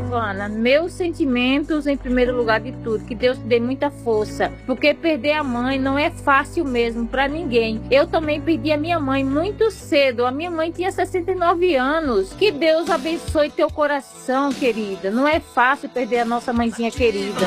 Giovana, meus sentimentos em primeiro lugar de tudo. Que Deus te dê muita força, porque perder a mãe não é fácil mesmo para ninguém. Eu também perdi a minha mãe muito cedo. A minha mãe tinha 69 anos. Que Deus abençoe teu coração, querida. Não é fácil perder a nossa mãezinha querida.